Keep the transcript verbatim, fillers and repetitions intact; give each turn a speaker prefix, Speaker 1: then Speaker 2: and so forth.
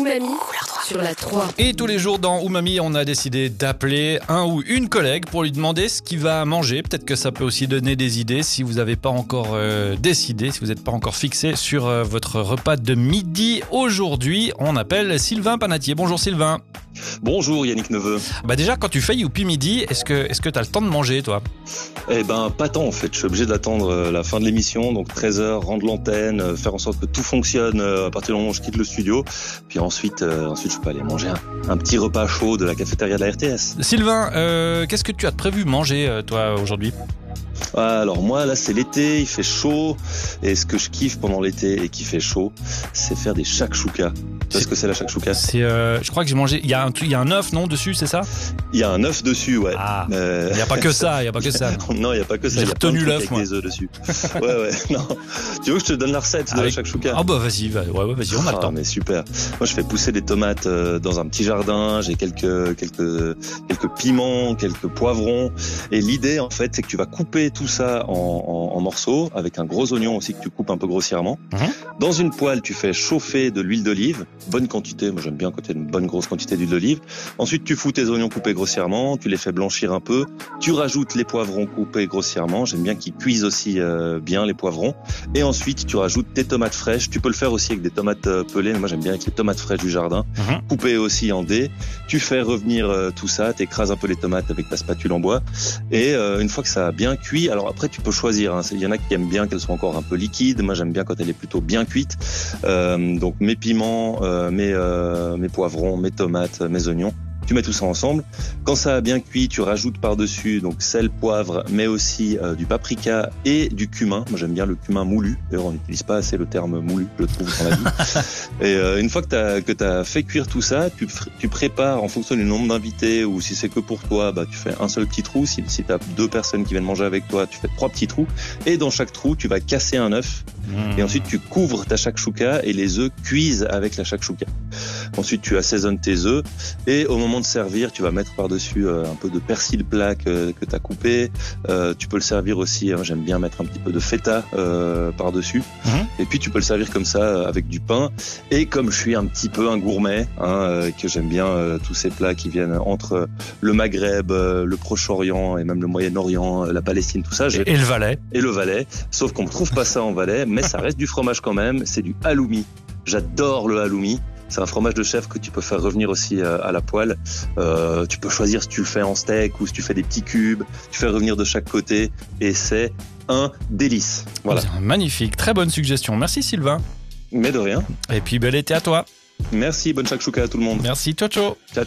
Speaker 1: Umami sur la trois.
Speaker 2: Et tous les jours dans Umami, on a décidé d'appeler un ou une collègue pour lui demander ce qu'il va manger. Peut-être que ça peut aussi donner des idées si vous n'avez pas encore euh, décidé, si vous n'êtes pas encore fixé sur euh, votre repas de midi. Aujourd'hui, on appelle Sylvain Panatier. Bonjour Sylvain.
Speaker 3: Bonjour Yannick Neveu.
Speaker 2: Bah déjà, quand tu fais Youpi Midi, est-ce que est-ce que tu as le temps de manger, toi ?
Speaker 3: Eh ben, pas tant en fait. Je suis obligé d'attendre la fin de l'émission, donc treize heures, rendre l'antenne, faire en sorte que tout fonctionne à partir du moment où je quitte le studio. Puis ensuite, euh, ensuite je peux aller manger un, un petit repas chaud de la cafétéria de la R T S.
Speaker 2: Sylvain, euh, qu'est-ce que tu as prévu manger, toi, aujourd'hui ?
Speaker 3: Alors moi là c'est l'été, il fait chaud et ce que je kiffe pendant l'été et qui fait chaud, c'est faire des shakshuka. Tu sais ce que c'est la shakshuka ?
Speaker 2: C'est, euh, je crois que j'ai mangé. Il y a un, il y a un œuf, non, dessus, c'est ça ?
Speaker 3: Il y a un œuf dessus, ouais.
Speaker 2: Ah.
Speaker 3: Euh...
Speaker 2: Il n'y a pas que ça, il y a pas que ça.
Speaker 3: Non, il y a pas que ça.
Speaker 2: J'ai
Speaker 3: il y a plein de
Speaker 2: retenu
Speaker 3: trucs
Speaker 2: l'œuf,
Speaker 3: avec
Speaker 2: moi.
Speaker 3: des œufs dessus. Ouais, ouais. Non. Tu veux que je te donne la recette de
Speaker 2: Avec...
Speaker 3: la shakshuka ?
Speaker 2: Ah bah vas-y, va... ouais, ouais, vas-y, on a le
Speaker 3: ah,
Speaker 2: temps.
Speaker 3: Mais super. Moi, je fais pousser des tomates dans un petit jardin. J'ai quelques quelques quelques piments, quelques poivrons. Et l'idée, en fait, c'est que tu vas couper tout ça en, en, en morceaux avec un gros oignon aussi que tu coupes un peu grossièrement. Mmh. Dans une poêle, tu fais chauffer de l'huile d'olive, bonne quantité. Moi, j'aime bien quand il y a une bonne grosse quantité d'huile d'olive. Ensuite, tu fous tes oignons coupés grossièrement, tu les fais blanchir un peu. Tu rajoutes les poivrons coupés grossièrement. J'aime bien qu'ils cuisent aussi euh, bien les poivrons. Et ensuite, tu rajoutes tes tomates fraîches. Tu peux le faire aussi avec des tomates euh, pelées. Mais moi, j'aime bien avec les tomates fraîches du jardin, mmh. coupées aussi en dés. Tu fais revenir euh, tout ça. T'écrases un peu les tomates avec ta spatule en bois. Et euh, une fois que ça a bien cuit, alors après, tu peux choisir. Hein. Il y en a qui aiment bien qu'elles soient encore un peu liquides. Moi, j'aime bien quand elle est plutôt bien cuite. Euh, donc, mes piments, euh, mes, euh, mes poivrons, mes tomates, mes oignons. Tu mets tout ça ensemble. Quand ça a bien cuit, tu rajoutes par-dessus donc sel, poivre, mais aussi euh, du paprika et du cumin. Moi, j'aime bien le cumin moulu. D'ailleurs, on n'utilise pas assez le terme moulu, je le trouve dans la vie. Et euh, une fois que tu as que t'as fait cuire tout ça, tu, tu prépares en fonction du nombre d'invités ou si c'est que pour toi, bah tu fais un seul petit trou. Si, si tu as deux personnes qui viennent manger avec toi, tu fais trois petits trous. Et dans chaque trou, tu vas casser un œuf. Mmh. Et ensuite, tu couvres ta shakshuka et les œufs cuisent avec la shakshuka. Ensuite, tu assaisonnes tes œufs et au moment de servir, tu vas mettre par-dessus euh, un peu de persil plat que, que tu as coupé. Euh, tu peux le servir aussi, hein, j'aime bien mettre un petit peu de feta euh, par-dessus. Mmh. Et puis, tu peux le servir comme ça euh, avec du pain. Et comme je suis un petit peu un gourmet, hein, euh, que j'aime bien euh, tous ces plats qui viennent entre le Maghreb, euh, le Proche-Orient et même le Moyen-Orient, euh, la Palestine, tout ça.
Speaker 2: Et, et le Valais.
Speaker 3: Et le Valais. Sauf qu'on ne trouve pas ça en Valais, mais ça reste du fromage quand même. C'est du halloumi. J'adore le halloumi. C'est un fromage de chèvre que tu peux faire revenir aussi à la poêle. Euh, tu peux choisir si tu le fais en steak ou si tu fais des petits cubes. Tu fais revenir de chaque côté et c'est un délice. Voilà.
Speaker 2: Magnifique, très bonne suggestion. Merci Sylvain.
Speaker 3: Mais de rien.
Speaker 2: Et puis bel été à toi.
Speaker 3: Merci, bonne shakshuka à tout le monde.
Speaker 2: Merci, ciao ciao. Ciao.